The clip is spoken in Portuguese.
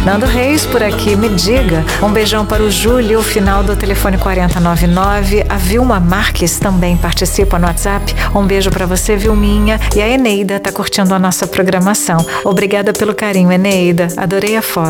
Nando Reis por aqui, me diga. Um beijão para o Júlio, final do telefone 4099. A Vilma Marques também participa no WhatsApp. Um beijo para você, Vilminha. E a Eneida tá curtindo a nossa programação. Obrigada pelo carinho, Eneida. Adorei a foto.